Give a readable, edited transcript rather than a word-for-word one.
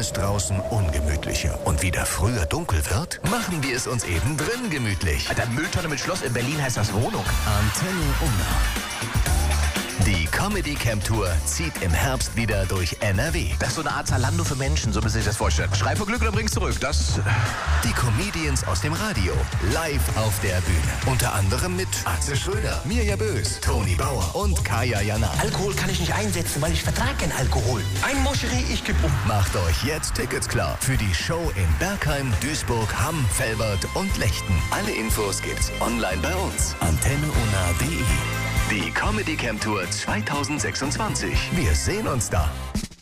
es draußen ungemütlicher und wieder früher dunkel wird, machen wir es uns eben drin gemütlich. Alter, Mülltonne mit Schloss in Berlin heißt das Wohnung. Antenne Unna. Die Comedy Camp Tour zieht im Herbst wieder durch NRW. Das ist so eine Art Zalando für Menschen, so müssen Sie sich das vorstellen. Schrei vor Glück oder bring's zurück, das... Die Comedians aus dem Radio, live auf der Bühne. Unter anderem mit Atze Schröder, Mirja Bös, Toni Bauer und Kaya Jana. Alkohol kann ich nicht einsetzen, weil ich vertrage keinen Alkohol. Ein Moscherie, ich geb um. Macht euch jetzt Tickets klar für die Show in Bergheim, Duisburg, Hamm, Velbert und Lechten. Alle Infos gibt's online bei uns. AntenneUnna.de. Die Comedy Camp Tour 2026. Wir sehen uns da.